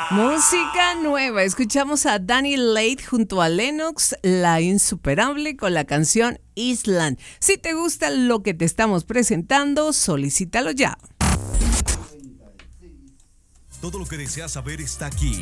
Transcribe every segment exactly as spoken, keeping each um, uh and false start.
Música nueva. Escuchamos a Danny Late junto a Lennox, La Insuperable, con la canción Island. Si te gusta lo que te estamos presentando, solicítalo ya. Todo lo que deseas saber está aquí.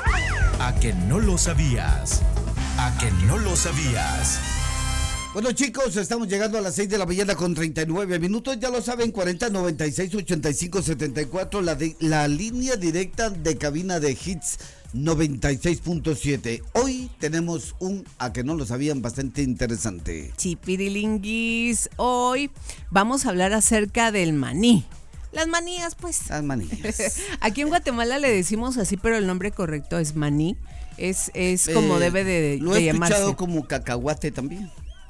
¿A que no lo sabías? ¿A que no lo sabías? Bueno, chicos, estamos llegando a las seis de la mañana con treinta y nueve minutos. Ya lo saben, cuarenta noventa y seis ochenta y cinco setenta y cuatro, la, de, la línea directa de cabina de Hits noventa y seis punto siete. Hoy tenemos un, a que no lo sabían, bastante interesante. Chipirilinguis, hoy vamos a hablar acerca del maní. Las manías, pues. Las manías. Aquí en Guatemala le decimos así, pero el nombre correcto es maní. Es, es como Eh, debe de, Lo de he llamarse. escuchado como cacahuate también.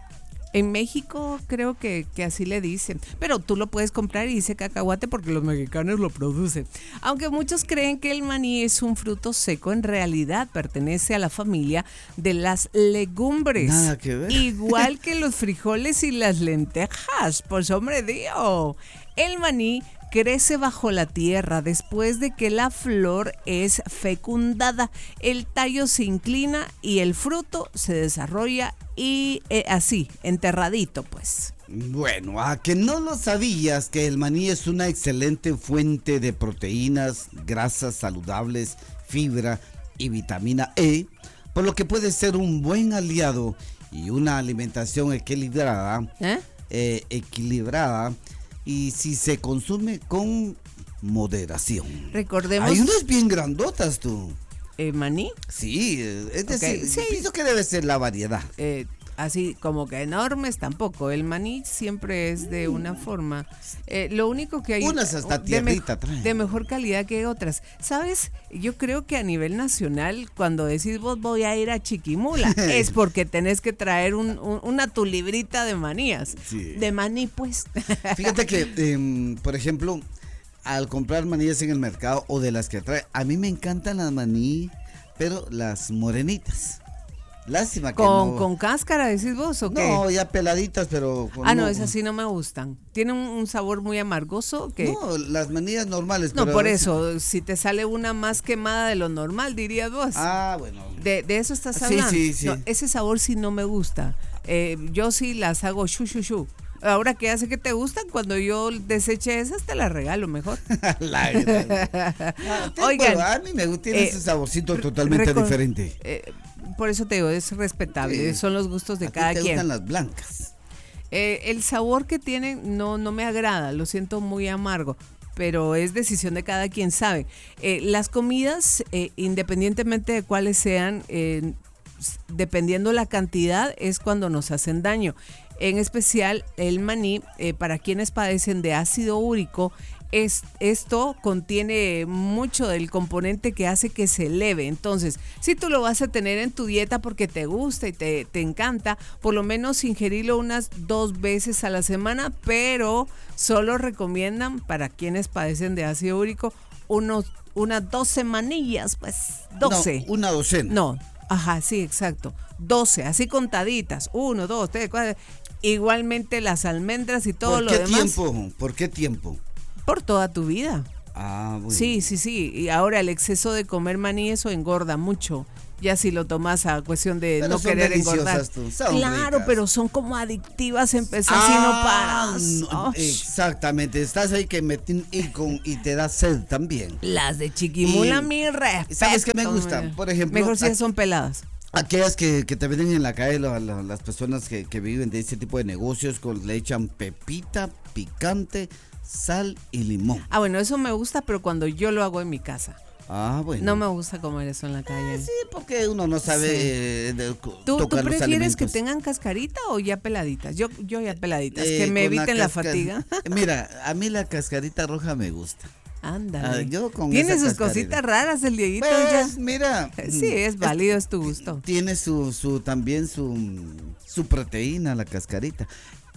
En México creo que, que así le dicen, pero tú lo puedes comprar y dice cacahuate porque los mexicanos lo producen. Aunque muchos creen que el maní es un fruto seco, en realidad pertenece a la familia de las legumbres. Nada que ver. Igual que los frijoles y las lentejas, pues hombre Dios. El maní crece bajo la tierra después de que la flor es fecundada. El tallo se inclina y el fruto se desarrolla y eh, así, enterradito pues. Bueno, a que no lo sabías que el maní es una excelente fuente de proteínas, grasas saludables, fibra y vitamina E, por lo que puede ser un buen aliado y una alimentación equilibrada, ¿Eh? eh, equilibrada, y si se consume con moderación. Recordemos. Hay unas bien grandotas, tú. Eh, maní. Sí, eh, es Okay, decir, sí. pienso que debe ser la variedad. Eh, así como que enormes tampoco. El maní siempre es de una forma. Eh, lo único que hay. Unas hasta de, me- tierrita traen. de mejor calidad que otras. ¿Sabes? Yo creo que a nivel nacional, cuando decís vos voy a ir a Chiquimula, es porque tenés que traer un, un- una tu librita de manías. Sí. De maní, pues. Fíjate que, eh, por ejemplo, al comprar manías en el mercado o de las que trae, a mí me encantan las maní, pero las morenitas. Lástima que con, no. con cáscara, decís vos, ¿o qué? No, ya peladitas, pero. con- Ah, no, esas sí no me gustan. Tienen un, un sabor muy amargoso que. No, las manías normales. No, pero por a veces- eso, si te sale una más quemada de lo normal, dirías vos. Ah, bueno. De, de eso estás Sí, hablando. sí, sí. No, ese sabor sí no me gusta. Eh, yo sí las hago shu, shu, shu. Ahora que hace que te gustan, cuando yo deseche esas, te las regalo mejor. La verdad. Ah, te- Oigan, bueno, a mí me gusta, tiene eh, ese saborcito totalmente Recor- diferente. eh, por eso te digo, es respetable, Sí. son los gustos de ¿A ti cada te quien. gustan las blancas? Eh, el sabor que tienen no, no me agrada, lo siento muy amargo, pero es decisión de cada quien, sabe. Eh, las comidas, eh, independientemente de cuáles sean, eh, s- dependiendo la cantidad, es cuando nos hacen daño. En especial el maní, eh, para quienes padecen de ácido úrico, es, esto contiene mucho del componente que hace que se eleve. Entonces, si tú lo vas a tener en tu dieta porque te gusta y te, te encanta, por lo menos ingerirlo unas dos veces a la semana, pero solo recomiendan para quienes padecen de ácido úrico unos, unas dos semanillas, pues doce. No, una docena. No, ajá, sí, exacto. doce, así contaditas. Uno, dos, tres, cuatro. Igualmente las almendras y todo ¿Por lo qué demás. tiempo? ¿Por qué tiempo? Por toda tu vida. Ah, bueno. Sí, sí, sí. Y ahora el exceso de comer maní, eso engorda mucho. Ya si lo tomas a cuestión de Pero no son querer engordar. deliciosas tú, son Claro, ricas. pero son como adictivas, empezar Ah, si no paras. no, Ay, exactamente, estás ahí que meten y, con, y te da sed también. las de Chiquimula, Y- mi respeto. ¿sabes qué me gustan? Por ejemplo, Mejor si aquí- son peladas. Aquellas que, que te venden en la calle, la- la- las personas que, que viven de ese tipo de negocios, con, le echan pepita, picante, sal y limón. Ah, bueno, eso me gusta, pero cuando yo lo hago en mi casa. Ah, bueno. No me gusta comer eso en la calle. Sí, porque uno no sabe Sí. eh, de- ¿Tú, tú tocar los prefieres que alimentos. tengan cascarita o ya peladitas? Yo, yo ya peladitas, Eh, que me con eviten la, casca- fatiga. Mira, a mí la cascarita roja me gusta. Ándale. Ah, yo con Tiene esa sus cascarita. cositas raras el Dieguito Pues ya. mira. Sí, es válido, es tu gusto. Tiene su, su también su, su proteína, la cascarita.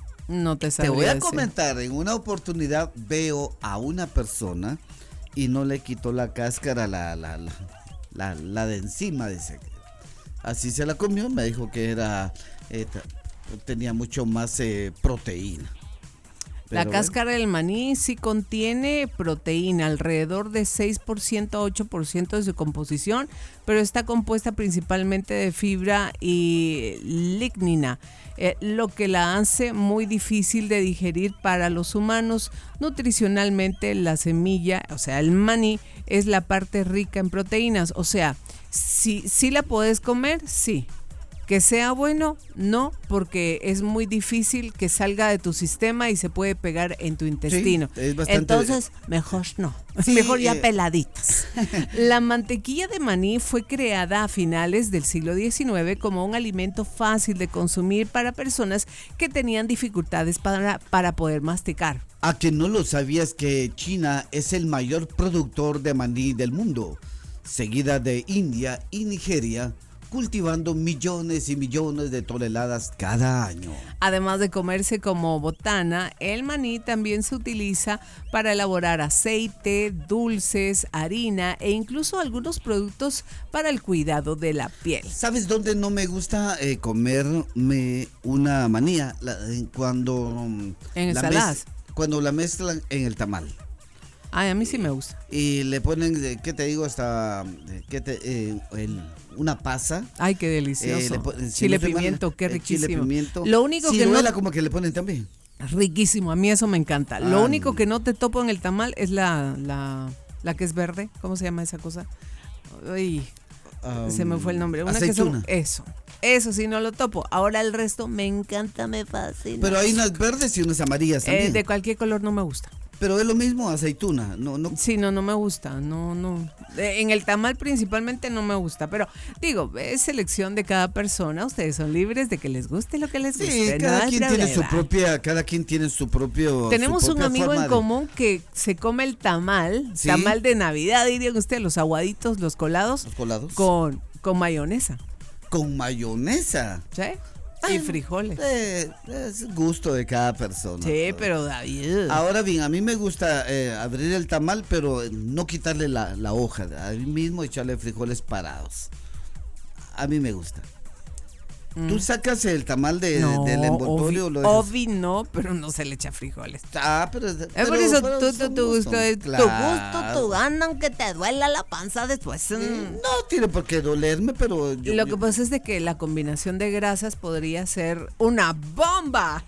No te Te sabría voy a decir. comentar, en una oportunidad veo a una persona y no le quitó la cáscara, la, la, la, la, la de encima, dice. Así se la comió, me dijo que era, eh, ta- tenía mucho más eh, proteína. La Pero cáscara del maní sí contiene proteína, alrededor de seis por ciento a ocho por ciento de su composición, pero está compuesta principalmente de fibra y lignina, eh, lo que la hace muy difícil de digerir para los humanos. Nutricionalmente, la semilla, o sea, el maní, es la parte rica en proteínas. O sea, si, si la puedes comer, sí. Que sea bueno, no, porque es muy difícil que salga de tu sistema y se puede pegar en tu intestino. Sí, es bastante... Entonces, mejor no. Sí, mejor ya eh... peladitas. La mantequilla de maní fue creada a finales del siglo diecinueve como un alimento fácil de consumir para personas que tenían dificultades para, para poder masticar. ¿A que no lo sabías que China es el mayor productor de maní del mundo? Seguida de India y Nigeria, cultivando millones y millones de toneladas cada año. Además de comerse como botana, el maní también se utiliza para elaborar aceite, dulces, harina e incluso algunos productos para el cuidado de la piel. ¿Sabes dónde no me gusta eh, comerme una manía? La, cuando en la ensaladas. Mez, cuando la mezclan en el tamal. Ay, a mí sí me gusta. Y le ponen, ¿qué te digo? Hasta ¿qué te, eh, el, una pasa. Ay, qué delicioso. Eh, ponen, si chile no pimiento, mal, qué riquísimo. Chile pimiento. Lo único Ciruela, que no, como que le ponen también. Riquísimo, a mí eso me encanta. Ah, Lo único que no te topo en el tamal es la, la, la que es verde. ¿Cómo se llama esa cosa? Ay, um, se me fue el nombre. Una aceituna. Que son, eso. Eso sí no lo topo. Ahora el resto me encanta, me fascina. Pero hay unas verdes y unas amarillas también. Eh, de cualquier color no me gusta. Pero es lo mismo aceituna, no, no. Sí, no, no me gusta, no, no. En el tamal principalmente no me gusta, pero digo, es selección de cada persona. Ustedes son libres de que les guste lo que les guste. Sí, cada no quien tiene su propia, cada quien tiene su propio. Tenemos su un amigo en de... común que se come el tamal, ¿sí? Tamal de Navidad, dirían ustedes, los aguaditos, los colados. Los colados. Con, con mayonesa. Con mayonesa. ¿Sí? Y frijoles. Eh, es gusto de cada persona. Sí, pero David. Ahora bien, a mí me gusta eh, abrir el tamal, pero no quitarle la, la hoja. A mí mismo echarle frijoles parados. A mí me gusta. Mm. ¿Tú sacas el tamal de, no, del envoltorio? Ovi, lo ovi no, pero no se le echa frijoles. Ah, pero... Es pero, por eso pero tú, tú, tu gusto, claro. tu gusto, tu gana, aunque te duela la panza después. Sí, no tiene por qué dolerme, pero... Yo, lo que yo... pasa es de que la combinación de grasas podría ser una bomba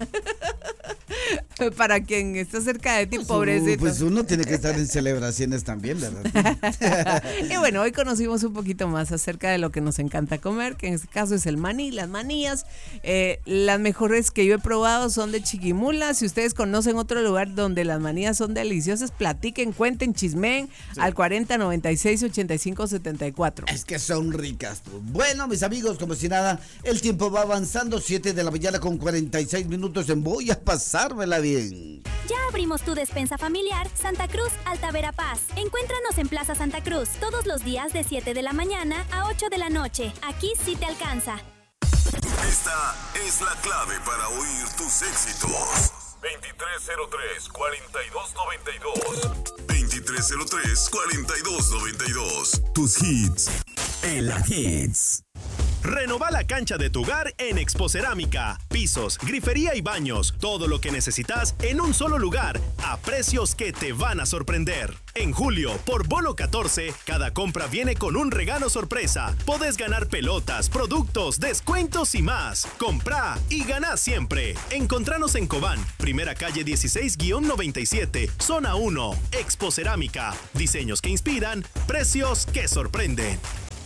para quien está cerca de ti, pues, pobrecito. Pues uno tiene que estar en celebraciones también, ¿verdad? Y bueno, hoy conocimos un poquito más acerca de lo que nos encanta comer, que en este caso es el maní, las manías. Eh, las mejores que yo he probado son de Chiquimula. Si ustedes conocen otro lugar donde las manías son deliciosas, platiquen, cuenten, chismen, sí. Al cuarenta noventa y seis ochenta y cinco setenta y cuatro. Es que son ricas. Bueno, mis amigos, como si nada, el tiempo va avanzando, siete de la mañana con cuarenta y seis minutos en Voy a pasármela bien. Ya abrimos tu despensa familiar Santa Cruz Alta Verapaz. Encuéntranos en Plaza Santa Cruz todos los días de siete de la mañana a ocho de la noche. Aquí sí te alcanza. Esta es la clave para oír tus éxitos. veintitrés cero tres, cuarenta y dos noventa y dos. veintitrés cero tres, cuarenta y dos noventa y dos. Tus hits en la Hits. Renova la cancha de tu hogar en Expocerámica. Pisos, grifería y baños. Todo lo que necesitas en un solo lugar. A precios que te van a sorprender. En julio, por Bono catorce, cada compra viene con un regalo sorpresa. Podés ganar pelotas, productos, descuentos y más. Comprá y ganá siempre. Encontranos en Cobán, primera calle dieciséis noventa y siete, zona uno. Expocerámica. Diseños que inspiran, precios que sorprenden.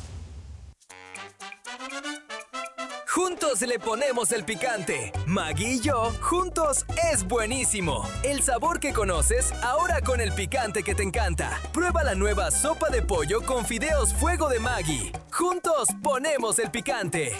Juntos le ponemos el picante. Maggi y yo, juntos es buenísimo. El sabor que conoces, ahora con el picante que te encanta. Prueba la nueva sopa de pollo con fideos fuego de Maggi. Juntos ponemos el picante.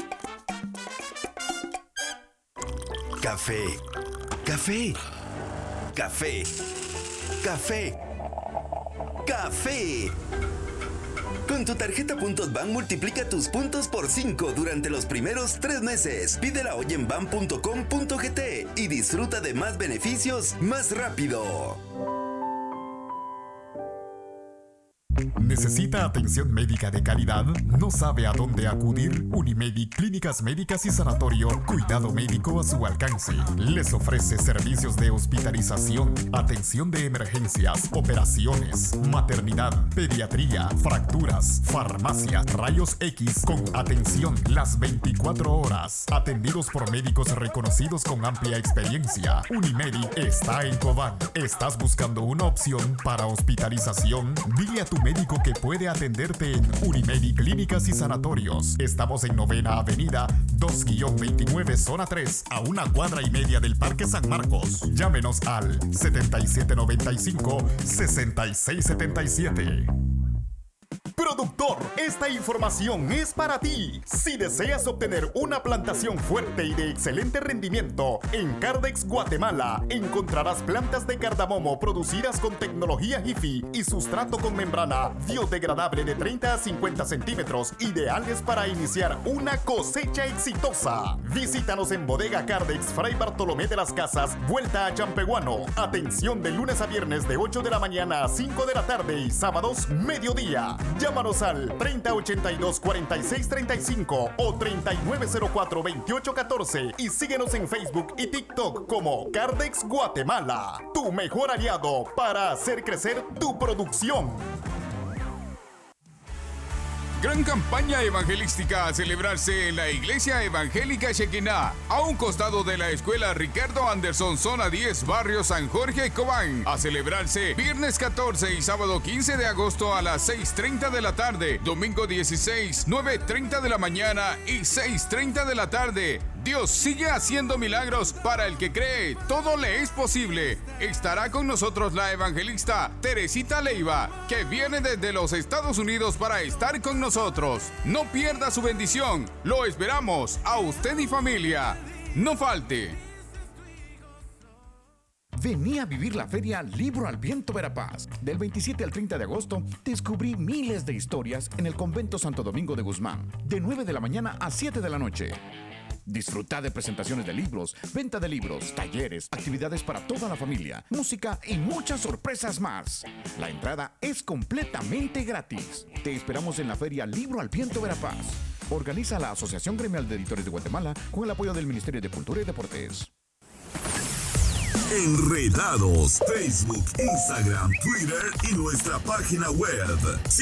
Café. Café. Café. Café. Café. Con tu tarjeta Puntos Ban multiplica tus puntos por cinco durante los primeros tres meses. Pídela hoy en ban punto com punto gt y disfruta de más beneficios más rápido. ¿Necesita atención médica de calidad? ¿No sabe a dónde acudir? Unimedic Clínicas Médicas y Sanatorio, cuidado médico a su alcance. Les ofrece servicios de hospitalización, atención de emergencias, operaciones, maternidad, pediatría, fracturas, farmacia, rayos X con atención las veinticuatro horas. Atendidos por médicos reconocidos con amplia experiencia. Unimedic está en Cobán. ¿Estás buscando una opción para hospitalización? Dile a tu médico que puede atenderte en Unimedic Clínicas y Sanatorios. Estamos en Novena Avenida dos veintinueve Zona tres, a una cuadra y media del Parque San Marcos. Llámenos al setenta y siete noventa y cinco, sesenta y seis setenta y siete. Productor, esta información es para ti. Si deseas obtener una plantación fuerte y de excelente rendimiento, en Cardex Guatemala encontrarás plantas de cardamomo producidas con tecnología Jiffy y sustrato con membrana biodegradable de treinta a cincuenta centímetros, ideales para iniciar una cosecha exitosa. Visítanos en Bodega Cardex, Fray Bartolomé de las Casas, vuelta a Champehuano. Atención de lunes a viernes de ocho de la mañana a cinco de la tarde y sábados mediodía. Llámanos al treinta ochenta y dos cuarenta y seis treinta y cinco o treinta y nueve cero cuatro veintiocho catorce y síguenos en Facebook y TikTok como Cardex Guatemala, tu mejor aliado para hacer crecer tu producción. Gran campaña evangelística a celebrarse en la Iglesia Evangélica Shekinah, a un costado de la Escuela Ricardo Anderson, Zona diez, Barrio San Jorge, Cobán. A celebrarse viernes catorce y sábado quince de agosto a las seis treinta de la tarde, domingo dieciséis, nueve treinta de la mañana y seis treinta de la tarde. Dios sigue haciendo milagros para el que cree, todo le es posible. Estará con nosotros la evangelista Teresita Leiva, que viene desde los Estados Unidos para estar con nosotros. No pierda su bendición, lo esperamos a usted y familia. No falte. Vení a vivir la feria Libro al Viento Verapaz. Del veintisiete al treinta de agosto, descubrí miles de historias en el Convento Santo Domingo de Guzmán, de nueve de la mañana a siete de la noche. Disfruta de presentaciones de libros, venta de libros, talleres, actividades para toda la familia, música y muchas sorpresas más. La entrada es completamente gratis. Te esperamos en la feria Libro al Viento Verapaz. Organiza la Asociación Gremial de Editores de Guatemala con el apoyo del Ministerio de Cultura y Deportes. Enredados, Facebook, Instagram, Twitter y nuestra página web.